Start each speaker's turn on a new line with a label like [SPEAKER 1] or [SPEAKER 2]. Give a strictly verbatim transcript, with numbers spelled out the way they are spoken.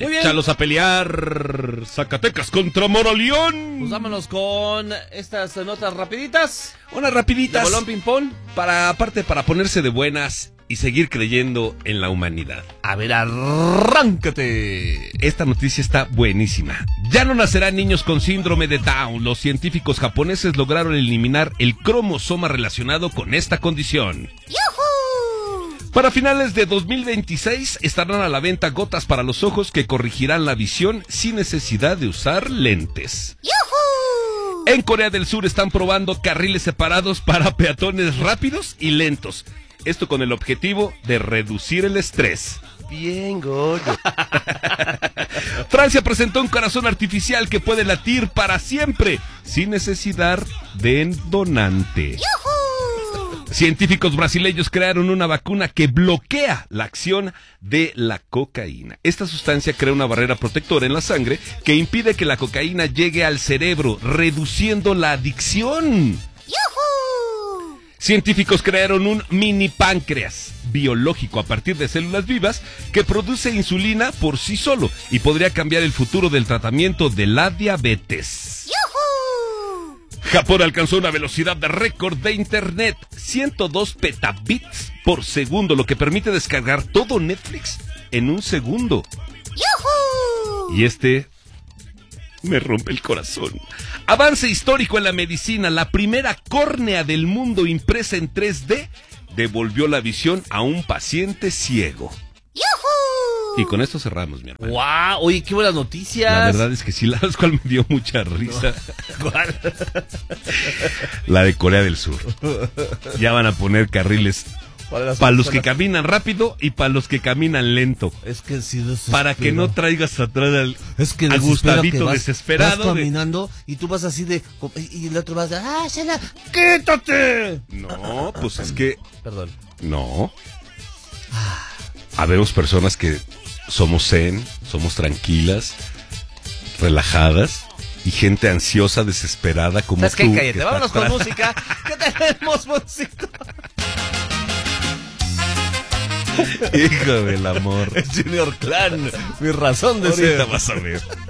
[SPEAKER 1] Muy bien.
[SPEAKER 2] Échalos a pelear. Zacatecas contra Moroleón.
[SPEAKER 1] Pues vámonos con estas notas rapiditas.
[SPEAKER 2] Unas rapiditas.
[SPEAKER 1] De bolón ping-pong.
[SPEAKER 2] Para, aparte, para ponerse de buenas y seguir creyendo en la humanidad.
[SPEAKER 1] A ver, arráncate.
[SPEAKER 2] Esta noticia está buenísima. Ya no nacerán niños con síndrome de Down. Los científicos japoneses lograron eliminar el cromosoma relacionado con esta condición.
[SPEAKER 3] ¡Yujú!
[SPEAKER 2] Para finales de dos mil veintiséis estarán a la venta gotas para los ojos que corregirán la visión sin necesidad de usar lentes.
[SPEAKER 3] ¡Yujú!
[SPEAKER 2] En Corea del Sur están probando carriles separados para peatones rápidos y lentos. Esto con el objetivo de reducir el estrés.
[SPEAKER 1] Bien, gordo.
[SPEAKER 2] Francia presentó un corazón artificial que puede latir para siempre, sin necesidad de donante.
[SPEAKER 3] ¡Yujú!
[SPEAKER 2] Científicos brasileños crearon una vacuna que bloquea la acción de la cocaína. Esta sustancia crea una barrera protectora en la sangre que impide que la cocaína llegue al cerebro, reduciendo la adicción.
[SPEAKER 3] ¡Yujú!
[SPEAKER 2] Científicos crearon un mini páncreas biológico a partir de células vivas que produce insulina por sí solo y podría cambiar el futuro del tratamiento de la diabetes.
[SPEAKER 3] ¡Yujú!
[SPEAKER 2] Japón alcanzó una velocidad de récord de internet, ciento dos petabits por segundo, lo que permite descargar todo Netflix en un segundo.
[SPEAKER 3] ¡Yujú!
[SPEAKER 2] Y este me rompe el corazón. Avance histórico en la medicina. La primera córnea del mundo impresa en tres D devolvió la visión a un paciente ciego.
[SPEAKER 3] ¡Yujú!
[SPEAKER 2] Y con esto cerramos, mi hermano.
[SPEAKER 1] ¡Wow! Oye, qué buenas noticias.
[SPEAKER 2] La verdad es que sí, la cual me dio mucha risa.
[SPEAKER 1] ¿Cuál?
[SPEAKER 2] La de Corea del Sur. Ya van a poner carriles
[SPEAKER 1] Para,
[SPEAKER 2] para los que caminan rápido y para los que caminan lento.
[SPEAKER 1] Es que sí desespero.
[SPEAKER 2] Para que no traigas atrás al
[SPEAKER 1] Es que
[SPEAKER 2] a
[SPEAKER 1] desespero
[SPEAKER 2] Gustavito
[SPEAKER 1] que vas,
[SPEAKER 2] desesperado.
[SPEAKER 1] vas
[SPEAKER 2] de-
[SPEAKER 1] caminando y tú vas así de... Y el otro vas de... ¡Ah, Shela! ¡Quítate!
[SPEAKER 2] No, pues es que...
[SPEAKER 1] Perdón.
[SPEAKER 2] No. Habemos personas que somos zen, somos tranquilas, relajadas, y gente ansiosa, desesperada como
[SPEAKER 1] ¿Sabes
[SPEAKER 2] tú.
[SPEAKER 1] qué? Cállate,
[SPEAKER 2] que
[SPEAKER 1] vámonos
[SPEAKER 2] está
[SPEAKER 1] con
[SPEAKER 2] atrás.
[SPEAKER 1] música. ¿Qué tenemos, música?
[SPEAKER 2] Hijo del amor.
[SPEAKER 1] Junior Clan, mi razón de
[SPEAKER 2] Ahorita
[SPEAKER 1] ser.
[SPEAKER 2] vas a ver.